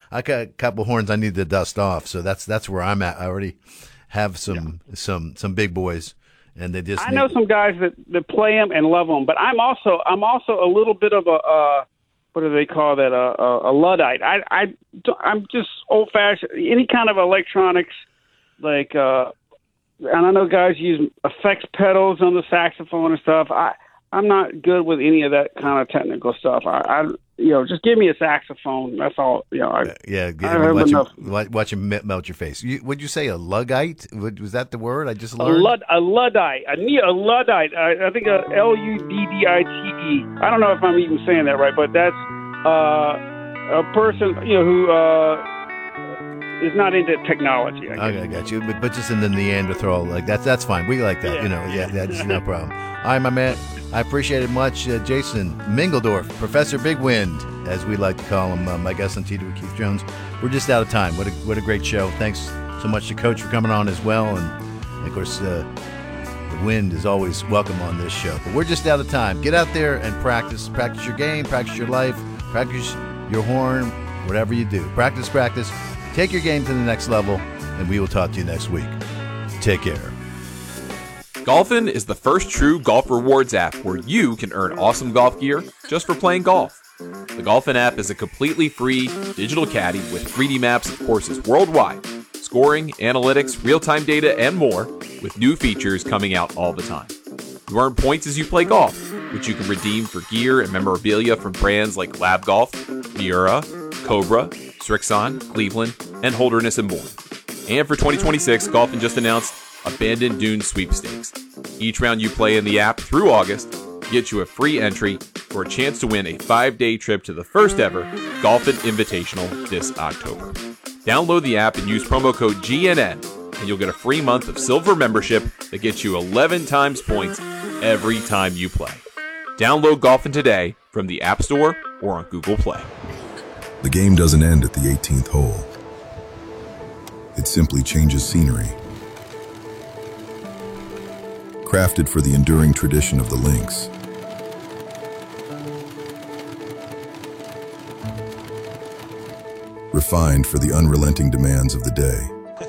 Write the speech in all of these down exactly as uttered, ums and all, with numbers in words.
I got a couple horns I need to dust off. So that's that's where I'm at. I already have some yeah. some some big boys, and they just. I need... know some guys that, that play them and love them, but I'm also I'm also a little bit of a uh, what do they call that a, a, a Luddite. I I I'm just old fashioned. Any kind of electronics, like uh, and I know guys use effects pedals on the saxophone and stuff. I I'm not good with any of that kind of technical stuff. I, I you know, just give me a saxophone. That's all. You know, I, yeah, I have watch enough. Him, watch him melt your face. You, would you say a Luddite? Was that the word I just A, learned? Lud, a Luddite. A, a Luddite. I, I think a L U D D I T E. I don't know if I'm even saying that right, but that's uh, a person, you know, who uh, is not into technology. I guess. Okay, I got you. But, but just in the Neanderthal, like that's that's fine. We like that. Yeah. You know, yeah, that's no problem. All right, my man. I appreciate it much. Uh, Jason Mingledorff, Professor Big Wind, as we like to call him, uh, my guest on Tea with Keith Jones. We're just out of time. What a, what a great show. Thanks so much to Coach for coming on as well. And, and of course, uh, the wind is always welcome on this show. But we're just out of time. Get out there and practice. Practice your game. Practice your life. Practice your horn. Whatever you do. Practice, practice. Take your game to the next level. And we will talk to you next week. Take care. Golfin is the first true golf rewards app where you can earn awesome golf gear just for playing golf. The Golfin app is a completely free digital caddy with three D maps of courses worldwide, scoring, analytics, real-time data, and more, with new features coming out all the time. You earn points as you play golf, which you can redeem for gear and memorabilia from brands like Lab Golf, Miura, Cobra, Srixon, Cleveland, and Holderness and more. And for twenty twenty-six, Golfin just announced Abandoned Dunes Sweepstakes. Each round you play in the app through August gets you a free entry for a chance to win a five-day trip to the first ever Golfin Invitational this October. Download the app and use promo code G N N, and you'll get a free month of silver membership that gets you eleven times points every time you play. Download Golfin today from the App Store or on Google Play. The game doesn't end at the eighteenth hole. It simply changes scenery. Crafted for the enduring tradition of the links. Refined for the unrelenting demands of the day.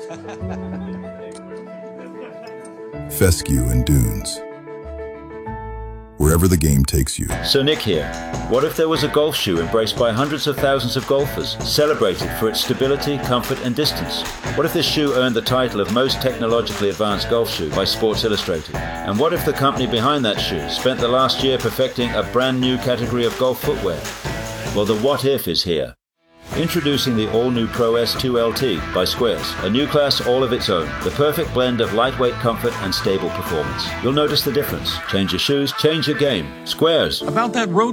Fescue and Dunes. Wherever the game takes you. So Nick here. What if there was a golf shoe embraced by hundreds of thousands of golfers, celebrated for its stability, comfort and distance? What if this shoe earned the title of most technologically advanced golf shoe by Sports Illustrated? And what if the company behind that shoe spent the last year perfecting a brand new category of golf footwear? Well, the what if is here. Introducing the all-new Pro S two L T by Squares, a new class all of its own, the perfect blend of lightweight comfort and stable performance. You'll notice the difference. Change your shoes, change your game. Squares. About that road